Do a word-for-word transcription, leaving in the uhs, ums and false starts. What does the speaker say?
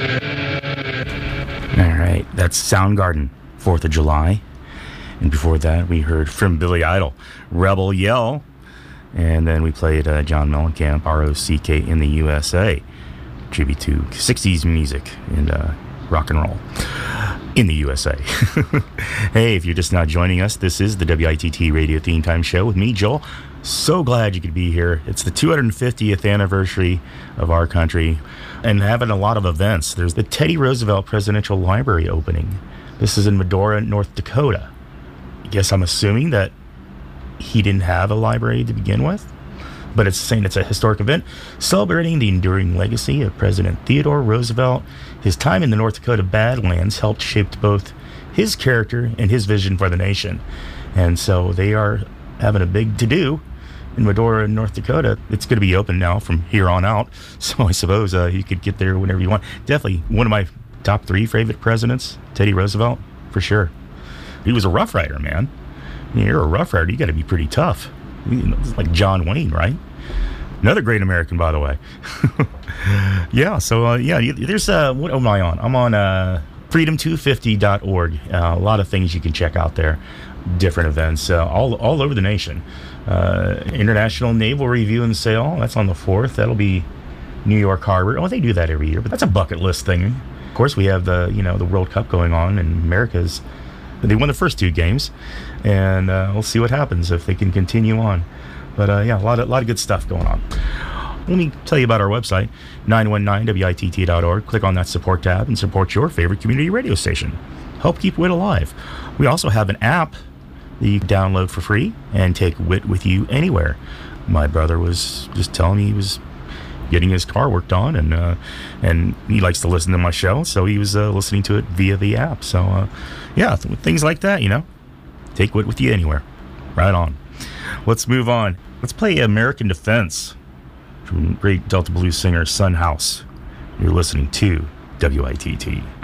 All right, that's Soundgarden, fourth of July. And before that, we heard from Billy Idol, Rebel Yell. And then we played uh, John Mellencamp, R O C K in the U S A. Tribute to sixties music and uh, rock and roll in the U S A. Hey, if you're just now joining us, this is the W I T T Radio Theme Time Show with me, Joel. So glad you could be here. It's the two hundred fiftieth anniversary of our country and having a lot of events. There's the Teddy Roosevelt Presidential Library opening. This is in Medora, North Dakota. I guess I'm assuming that he didn't have a library to begin with, but it's saying it's a historic event celebrating the enduring legacy of President Theodore Roosevelt. His time in the North Dakota Badlands helped shape both his character and his vision for the nation. And so they are having a big to-do in Medora, North Dakota. It's going to be open now from here on out, so I suppose uh, you could get there whenever you want. Definitely one of my top three favorite presidents, Teddy Roosevelt, for sure. He was a Rough Rider, man. I mean, you're a Rough Rider, you got to be pretty tough. It's like John Wayne, right? Another great American, by the way. Yeah, so uh, yeah, there's uh, what am I on? I'm on uh, freedom two fifty dot org. Uh, a lot of things you can check out there, different events uh, all all over the nation. Uh, International Naval Review and Sale, that's on the fourth. That'll be New York Harbor. Oh, they do that every year, but that's a bucket list thing. Of course, we have the you know the World Cup going on, and America's they won the first two games, and uh, we'll see what happens if they can continue on. But uh, yeah, a lot of a lot of good stuff going on. Let me tell you about our website, nine one nine W I T T dot org. Click on that support tab and support your favorite community radio station. Help keep WIT alive. We also have an app that you can download for free and take WIT with you anywhere. My brother was just telling me he was getting his car worked on, and uh, and he likes to listen to my show, so he was uh, listening to it via the app. So uh, yeah, th- things like that, you know. Take WIT with you anywhere. Right on. Let's move on. Let's play American Defense from great Delta Blues singer Son House. You're listening to W I T T.